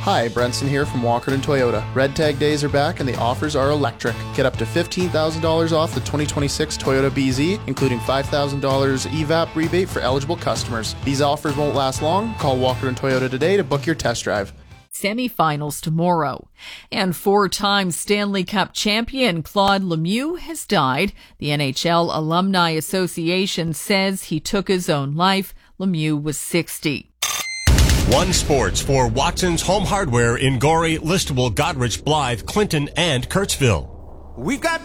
Hi, Brenson here from Walkerton Toyota. Red Tag days are back and the offers are electric. Get up to $15,000 off the 2026 Toyota BZ, including $5,000 EVAP rebate for eligible customers. These offers won't last long. Call Walkerton Toyota today to book your test drive. Semifinals tomorrow. And four-time Stanley Cup champion Claude Lemieux has died. The NHL Alumni Association says he took his own life. Lemieux was 60. One Sports for Watson's Home Hardware in Gorey, Listowel, Goderich, Blythe, Clinton, and Kirksville. We've got